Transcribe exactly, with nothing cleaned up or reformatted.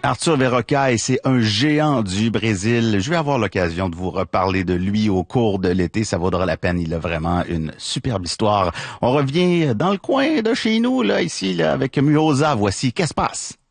Arthur Verocai, c'est un géant du Brésil. Je vais avoir l'occasion de vous reparler de lui au cours de l'été. Ça vaudra la peine. Il a vraiment une superbe histoire. On revient dans le coin de chez nous, là, ici, là, avec Muoza. Voici Qu'est-ce passe?